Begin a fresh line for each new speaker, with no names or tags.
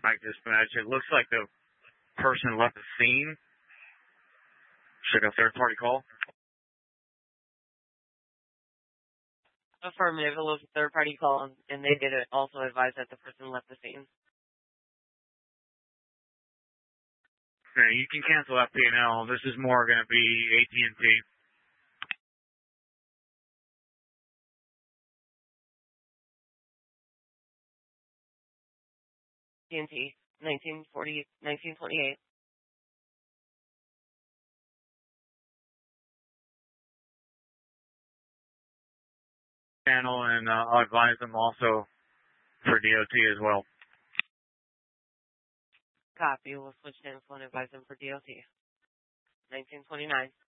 Mike Dispatch. It looks like the person left the scene. Should a third-party call?
Affirmative. It was a third-party call, and they did also advise that the person left the scene.
Okay, you can cancel that P&L. This is more going to be AT&T.
TNT, 1928.
Channel, and I'll advise them also for DOT as well.
Copy. We'll switch to info and advise them for DOT. 1929.